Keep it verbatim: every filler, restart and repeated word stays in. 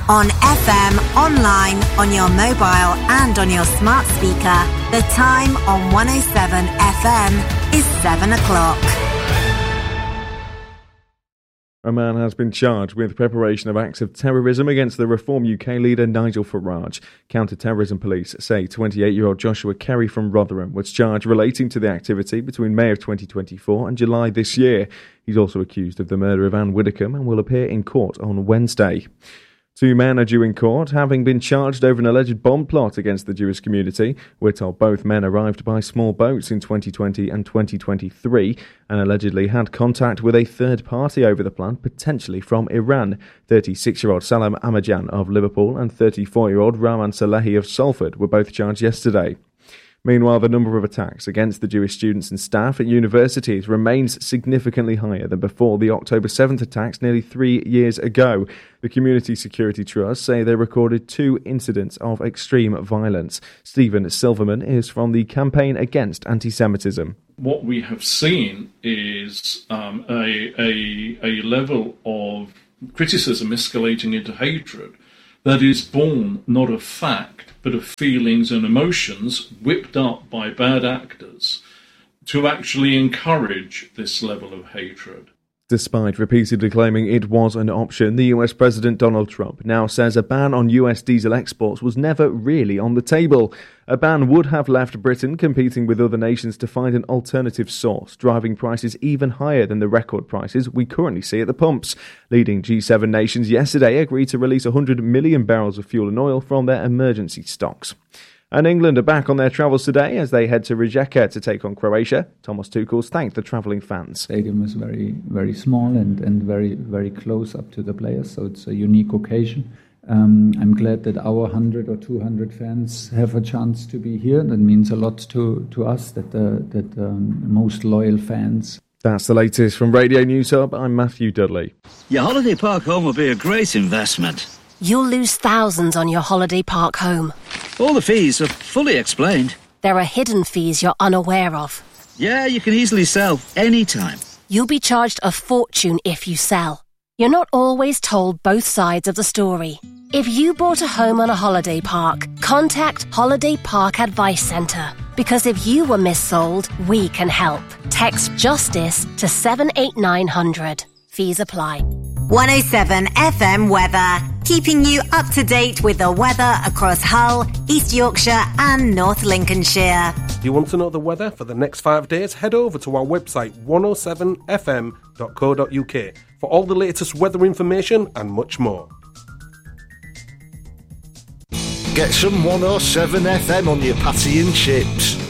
On F M, online, on your mobile and on your smart speaker. The time on one oh seven F M is seven o'clock. A man has been charged with preparation of acts of terrorism against the Reform U K leader Nigel Farage. Counter-terrorism police say twenty-eight-year-old Joshua Kerry from Rotherham was charged relating to the activity between May of twenty twenty-four and July this year. He's also accused of the murder of Anne Widdecombe and will appear in court on Wednesday. Two men are due in court, having been charged over an alleged bomb plot against the Jewish community. We're told both men arrived by small boats in twenty twenty and twenty twenty-three and allegedly had contact with a third party over the plan, potentially from Iran. thirty-six-year-old Salam Amajan of Liverpool and thirty-four-year-old Rahman Salehi of Salford were both charged yesterday. Meanwhile, the number of attacks against the Jewish students and staff at universities remains significantly higher than before the October seventh attacks nearly three years ago. The Community Security Trust say they recorded two incidents of extreme violence. Stephen Silverman is from the Campaign Against Anti-Semitism. What we have seen is um, a, a, a level of criticism escalating into hatred that is born not of fact, but of feelings and emotions whipped up by bad actors to actually encourage this level of hatred. Despite repeatedly claiming it was an option, the U S President Donald Trump now says a ban on U S diesel exports was never really on the table. A ban would have left Britain competing with other nations to find an alternative source, driving prices even higher than the record prices we currently see at the pumps. Leading G seven nations yesterday agreed to release one hundred million barrels of fuel and oil from their emergency stocks. And England are back on their travels today as they head to Rijeka to take on Croatia. Thomas Tuchel's thanked the travelling fans. The stadium is very, very small and, and very, very close up to the players, so it's a unique occasion. Um, I'm glad that our one hundred or two hundred fans have a chance to be here. That means a lot to, to us, that the that, um, most loyal fans. That's the latest from Radio News Hub. I'm Matthew Dudley. Your holiday park home will be a great investment. You'll lose thousands on your holiday park home. All the fees are fully explained. There are hidden fees you're unaware of. Yeah, you can easily sell anytime. You'll be charged a fortune if you sell. You're not always told both sides of the story. If you bought a home on a holiday park, contact Holiday Park Advice Centre. Because if you were missold, we can help. Text JUSTICE to seven eight nine hundred. Fees apply. one oh seven F M weather, keeping you up to date with the weather across Hull, East Yorkshire and North Lincolnshire. Do you want to know the weather for the next five days? Head over to our website one oh seven f m dot co dot u k for all the latest weather information and much more. Get some one oh seven F M on your patty and chips.